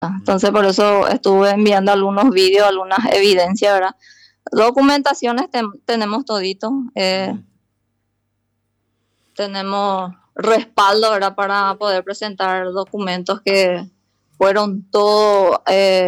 Entonces por eso estuve enviando algunos vídeos, algunas evidencias, ¿verdad? Documentaciones tenemos todito, Mm. tenemos respaldo, ¿verdad? Para poder presentar documentos que fueron todo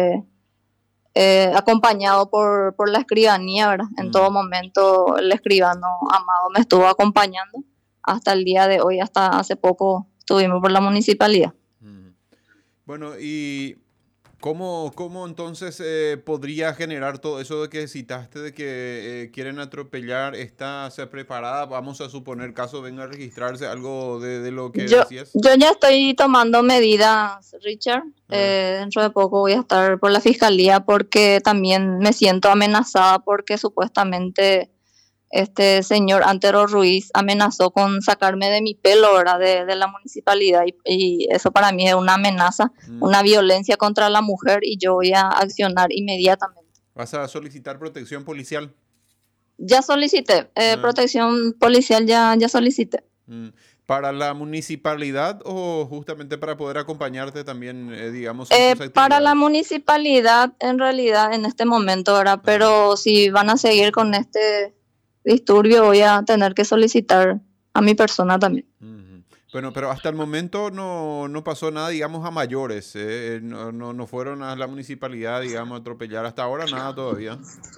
acompañado por la escribanía, ¿verdad? En todo Mm. momento el escribano Amado me estuvo acompañando hasta el día de hoy, hasta hace poco estuvimos por la municipalidad. Mm. Bueno, ¿y cómo entonces podría generar todo eso de que citaste de que quieren atropellar? ¿Estás preparada? Vamos a suponer caso venga a registrarse algo de lo que Yo, decías. yo ya estoy tomando medidas, Richard. Ah. Dentro de poco voy a estar por la fiscalía porque también me siento amenazada porque supuestamente este señor Antero Ruiz amenazó con sacarme de mi pelo, ¿verdad? De la municipalidad y eso para mí es una amenaza, Mm. una violencia contra la mujer y yo voy a accionar inmediatamente. ¿Vas a solicitar protección policial? Ya solicité, Ah. protección policial ya solicité. Mm. ¿Para la municipalidad o justamente para poder acompañarte también, digamos, en tus Para la actividades? municipalidad, en realidad, en este momento, ¿verdad? Ah. Pero si van a seguir con este disturbio, voy a tener que solicitar a mi persona también. Ujú. Bueno, pero hasta el momento no pasó nada, digamos, a mayores. No fueron a la municipalidad, digamos, a atropellar hasta ahora, nada todavía.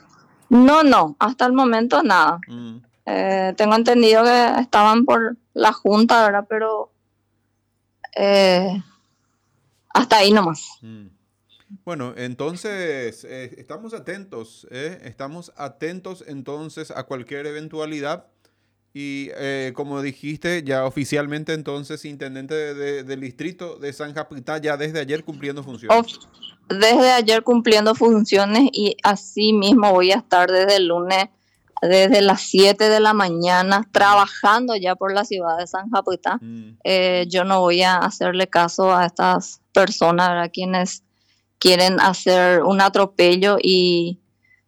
No, hasta el momento nada. Mm. Tengo entendido que estaban por la junta, ¿verdad? Pero eh, hasta ahí nomás. Mm. Bueno, entonces estamos atentos entonces a cualquier eventualidad y como dijiste, ya oficialmente entonces intendente del distrito de San Capitán ya desde ayer cumpliendo Of- funciones. Desde ayer cumpliendo funciones y así mismo voy a estar desde el lunes, desde las 7 de la mañana, Mm. trabajando ya por la ciudad de San Japuitá. Mm. Yo no voy a hacerle caso a estas personas, ¿verdad? Quienes quieren hacer un atropello y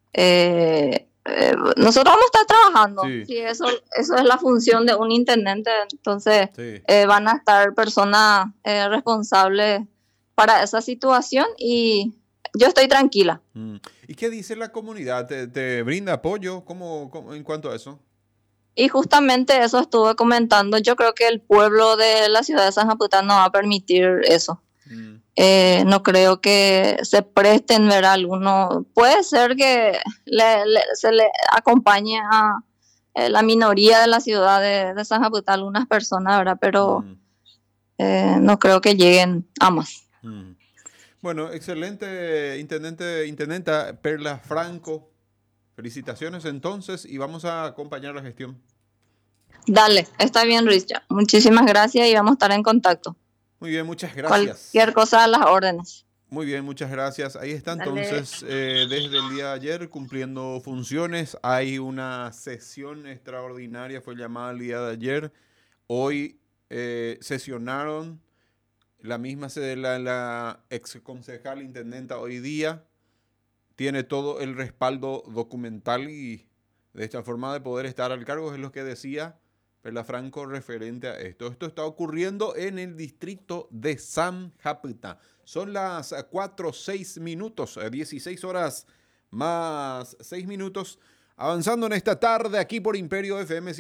nosotros vamos a estar trabajando. Sí, Sí, eso es la función de un intendente. Entonces, sí. van a estar personas responsables para esa situación y yo estoy tranquila. Mm. ¿Y qué dice la comunidad? ¿Te brinda apoyo? ¿Cómo en cuanto a eso? Y justamente eso estuve comentando. Yo creo que el pueblo de la ciudad de San Japután no va a permitir eso. Mm. No creo que se presten ver a alguno. Puede ser que se le acompañe a la minoría de la ciudad de San Japutá, algunas personas, ¿verdad? Pero Mm. no creo que lleguen a más. Mm. Bueno, excelente, intendenta Perla Franco. Felicitaciones entonces y vamos a acompañar la gestión. Dale, está bien, Richard. Muchísimas gracias y vamos a estar en contacto. Muy bien, muchas Cualquier gracias. cosa a las órdenes. Muy bien, muchas gracias. Ahí está Dale. entonces, desde el día de ayer cumpliendo funciones. Hay una sesión extraordinaria, fue llamada el día de ayer. Hoy sesionaron la misma sede de la ex concejal intendenta hoy día. Tiene todo el respaldo documental y de esta forma de poder estar al cargo, es lo que decía Perla Franco referente a esto. Esto está ocurriendo en el distrito de San Japita. Son las 4:06, 16 horas más 6 minutos. Avanzando en esta tarde aquí por Imperio FM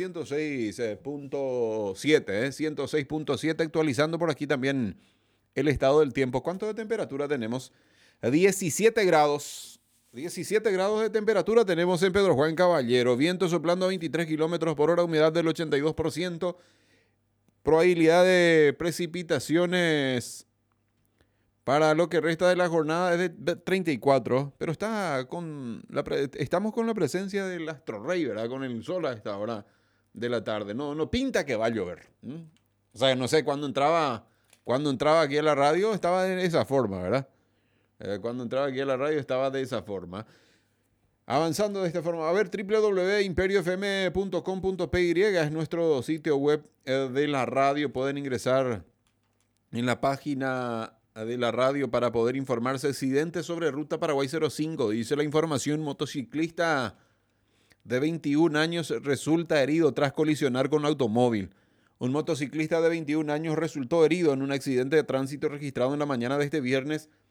106.7, 106.7, actualizando por aquí también el estado del tiempo. ¿Cuánto de temperatura tenemos? 17 grados. 17 grados de temperatura tenemos en Pedro Juan Caballero. Viento soplando a 23 kilómetros por hora, humedad del 82%. Probabilidad de precipitaciones para lo que resta de la jornada es de 34. Pero estamos con la presencia del astro rey, ¿verdad? Con el sol a esta hora de la tarde. No pinta que va a llover. O sea, no sé, cuando entraba aquí a la radio estaba de esa forma, ¿verdad? Cuando entraba aquí a la radio estaba de esa forma. Avanzando de esta forma. A ver, www.imperiofm.com.py es nuestro sitio web de la radio. Pueden ingresar en la página de la radio para poder informarse. Accidente sobre ruta Paraguay 05. Dice la información, motociclista de 21 años resulta herido tras colisionar con un automóvil. Un motociclista de 21 años resultó herido en un accidente de tránsito registrado en la mañana de este viernes